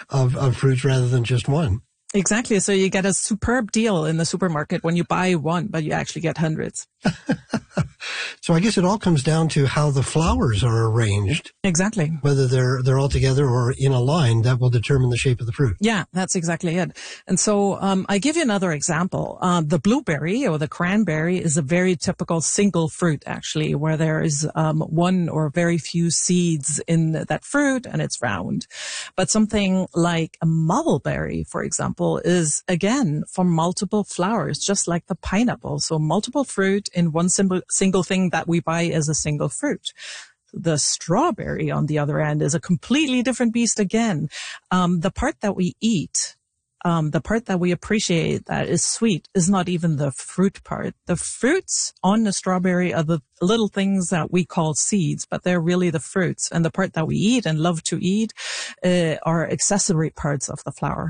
of fruits rather than just one. Exactly. So you get a superb deal in the supermarket when you buy one, but you actually get hundreds. So I guess it all comes down to how the flowers are arranged. Exactly. Whether they're all together or in a line, that will determine the shape of the fruit. Yeah, that's exactly it. And so I give you another example. The blueberry or the cranberry is a very typical single fruit, actually, where there is one or very few seeds in that fruit and it's round. But something like a mulberry, for example, is, again, from multiple flowers, just like the pineapple. So multiple fruit in one single thing that we buy as a single fruit. The strawberry, on the other end, is a completely different beast again. The part that we eat, the part that we appreciate that is sweet, is not even the fruit part. The fruits on the strawberry are the little things that we call seeds, but they're really the fruits. And the part that we eat and love to eat are accessory parts of the flower.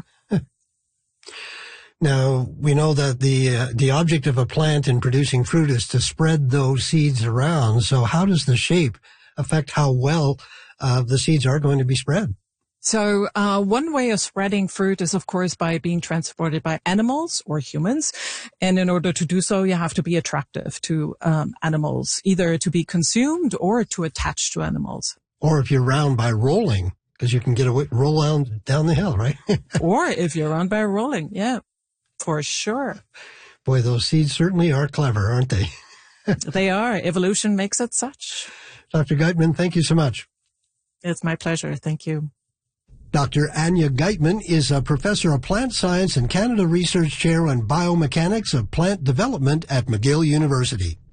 Now, we know that the object of a plant in producing fruit is to spread those seeds around. So how does the shape affect how well the seeds are going to be spread? So one way of spreading fruit is, of course, by being transported by animals or humans. And in order to do so, you have to be attractive to animals, either to be consumed or to attach to animals. Or if you're round by rolling, because you can roll down the hill, right? Or if you're round by rolling, yeah. For sure. Boy, those seeds certainly are clever, aren't they? They are. Evolution makes it such. Dr. Geitman, thank you so much. It's my pleasure. Thank you. Dr. Anya Geitman is a professor of plant science and Canada Research Chair on biomechanics of plant development at McGill University.